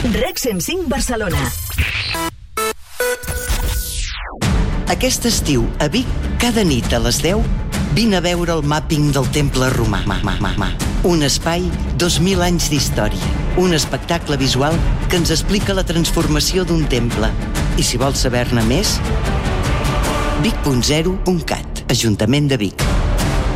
Rec 105 Barcelona. Aquest estiu, a Vic, cada nit a les 10, vine a veure el màpping del Temple Romà. Un espai, 2.000 anys d'història. Un espectacle visual que ens explica la transformació d'un temple. I si vols saber-ne més, vic.0.cat, Ajuntament de Vic.